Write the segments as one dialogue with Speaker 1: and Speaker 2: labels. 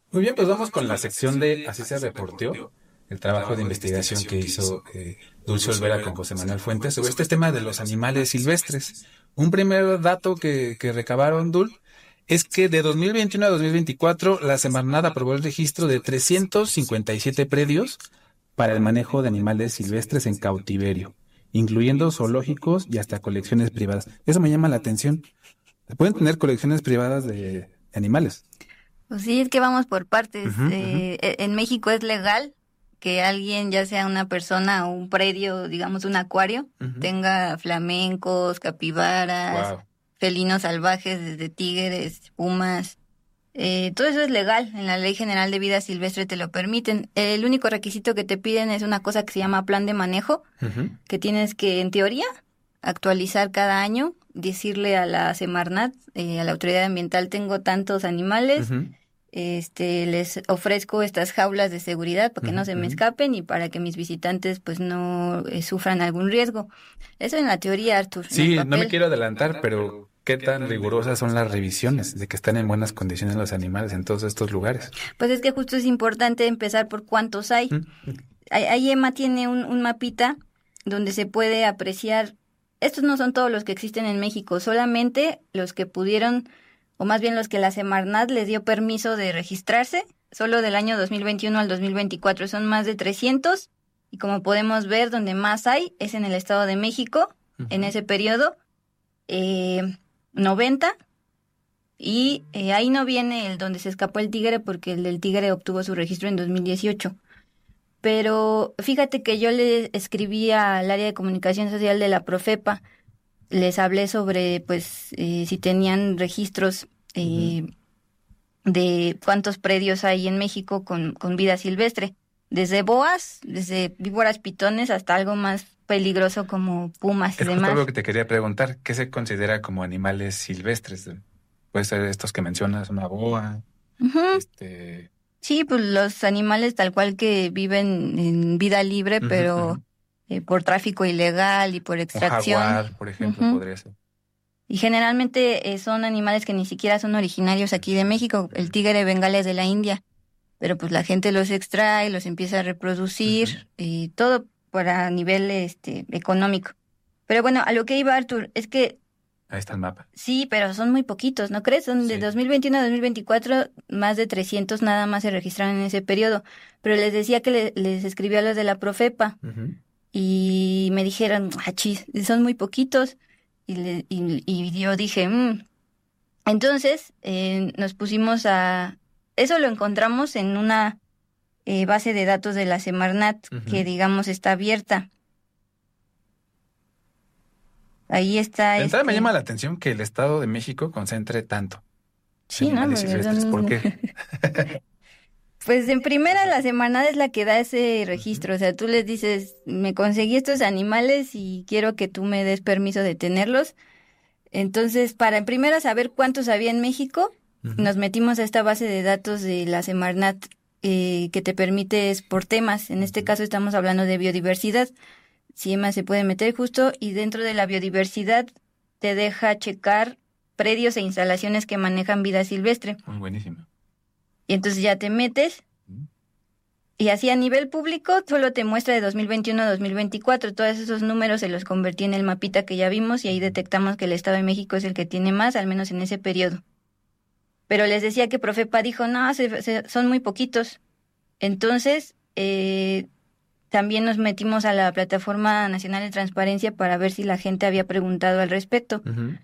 Speaker 1: Muy bien, pues vamos con la sección de Así se reporteó, el trabajo de investigación que hizo Dulce Olvera con José Manuel Fuentes sobre este tema de los animales silvestres. Un primer dato que recabaron, Dul, es que de 2021 a 2024 la Semarnat aprobó el registro de 357 predios para el manejo de animales silvestres en cautiverio, incluyendo zoológicos y hasta colecciones privadas. Eso me llama la atención. Se pueden tener colecciones privadas de animales.
Speaker 2: Pues sí, es que vamos por partes.
Speaker 1: Ujú, ujú.
Speaker 2: En México es legal que alguien, ya sea una persona o un predio, digamos un acuario,
Speaker 1: Ujú.
Speaker 2: tenga flamencos, capibaras,
Speaker 1: Wow.
Speaker 2: felinos salvajes, desde tigres, pumas. Todo eso es legal. En la Ley General de Vida Silvestre te lo permiten. El único requisito que te piden es una cosa que se llama plan de manejo,
Speaker 1: Ujú.
Speaker 2: que tienes que, en teoría, actualizar cada año, decirle a la Semarnat, a la autoridad ambiental, tengo tantos animales,
Speaker 1: Ujú.
Speaker 2: les ofrezco estas jaulas de seguridad para que
Speaker 1: Ujú,
Speaker 2: no se me
Speaker 1: ujú.
Speaker 2: escapen y para que mis visitantes pues no sufran algún riesgo. Eso en la teoría, Arthur, en el
Speaker 1: Sí, no me
Speaker 2: papel.
Speaker 1: quiero adelantar, pero ¿qué tan rigurosas son las revisiones de que están en buenas condiciones los animales en todos estos lugares?
Speaker 2: Pues es que justo es importante empezar por cuántos hay.
Speaker 1: Mm,
Speaker 2: Ahí Emma tiene un mapita donde se puede apreciar, estos no son todos los que existen en México, solamente los que pudieron, o más bien los que la Semarnat les dio permiso de registrarse, solo del año 2021 al 2024, son más de 300, y como podemos ver, donde más hay es en el Estado de México, en
Speaker 1: ujú.
Speaker 2: ese periodo, 90, y ahí no viene el donde se escapó el tigre, porque el del tigre obtuvo su registro en 2018. Pero fíjate que yo le escribí al área de comunicación social de la Profepa, les hablé sobre, pues, si tenían registros
Speaker 1: Ujú.
Speaker 2: de cuántos predios hay en México con vida silvestre, desde boas, desde víboras pitones hasta algo más peligroso como pumas y
Speaker 1: Es justo
Speaker 2: demás.
Speaker 1: algo que te quería preguntar. ¿Qué se considera como animales silvestres? Puede ser estos que mencionas, una boa,
Speaker 2: Ujú.
Speaker 1: este...
Speaker 2: Sí, pues los animales tal cual que viven en vida libre,
Speaker 1: Ujú,
Speaker 2: pero
Speaker 1: ujú.
Speaker 2: por tráfico ilegal y por
Speaker 1: Un
Speaker 2: extracción.
Speaker 1: jaguar, por ejemplo,
Speaker 2: Ujú.
Speaker 1: podría ser.
Speaker 2: Y generalmente son animales que ni siquiera son originarios aquí de México. El tigre bengala es de la India, pero pues la gente los extrae, los empieza a
Speaker 1: Ujú.
Speaker 2: reproducir y todo para nivel económico. Pero bueno, a lo que iba Arthur, es que
Speaker 1: Ahí está el mapa.
Speaker 2: sí, pero son muy poquitos, ¿no crees? Son de
Speaker 1: Sí.
Speaker 2: 2021 a 2024, más de 300 nada más se registraron en ese periodo. Pero les decía que les escribí a los de la Profepa
Speaker 1: Ujú.
Speaker 2: y me dijeron, ah, chis, son muy poquitos. Y yo dije, Entonces, nos pusimos a... Eso lo encontramos en una base de datos de la Semarnat, que
Speaker 1: Ujú.
Speaker 2: digamos está abierta. Ahí está
Speaker 1: De entrada me llama la atención que el Estado de México concentre tanto de
Speaker 2: Sí, ¿no?
Speaker 1: animales
Speaker 2: Porque
Speaker 1: silvestres. ¿Por
Speaker 2: son...
Speaker 1: qué?
Speaker 2: Pues en primera la Semarnat es la que da ese
Speaker 1: Ujú.
Speaker 2: registro. O sea, tú les dices, me conseguí estos animales y quiero que tú me des permiso de tenerlos. Entonces, para en primera saber cuántos había en México,
Speaker 1: Ujú.
Speaker 2: nos metimos a esta base de datos de la Semarnat que te permite es por temas. En este
Speaker 1: Ujú.
Speaker 2: caso estamos hablando de biodiversidad. CIEMA se puede meter justo y dentro de la biodiversidad te deja checar predios e instalaciones que manejan vida silvestre.
Speaker 1: Muy buenísimo.
Speaker 2: Y entonces ya te metes
Speaker 1: Ujú.
Speaker 2: y así a nivel público solo te muestra de 2021 a 2024. Todos esos números se los convertí en el mapita que ya vimos y ahí detectamos que el Estado de México es el que tiene más, al menos en ese periodo. Pero les decía que Profepa dijo, no, son muy poquitos. Entonces, también nos metimos a la Plataforma Nacional de Transparencia para ver si la gente había preguntado al respecto.
Speaker 1: Ujú.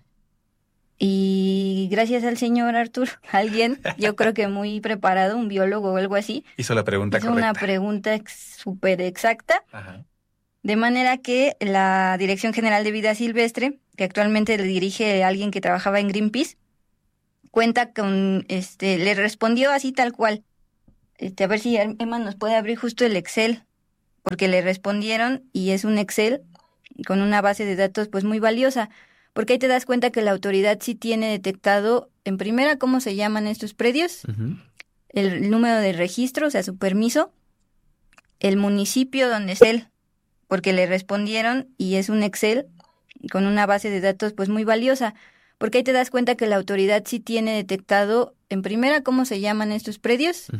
Speaker 2: Y gracias al señor Artur, alguien, yo creo que muy preparado, un biólogo o algo así,
Speaker 1: Hizo la pregunta
Speaker 2: hizo una
Speaker 1: correcta.
Speaker 2: pregunta súper exacta,
Speaker 1: Ajá.
Speaker 2: de manera que la Dirección General de Vida Silvestre, que actualmente le dirige alguien que trabajaba en Greenpeace, cuenta con, le respondió así tal cual. A ver si Emma nos puede abrir justo el Excel, porque le respondieron y es un Excel con una base de datos pues muy valiosa, porque ahí te das cuenta que la autoridad sí tiene detectado en primera cómo se llaman estos predios,
Speaker 1: Ujú.
Speaker 2: el número de registro, o sea, su permiso, el municipio donde es él, porque le respondieron y es un Excel con una base de datos pues muy valiosa, porque ahí te das cuenta que la autoridad sí tiene detectado en primera cómo se llaman estos predios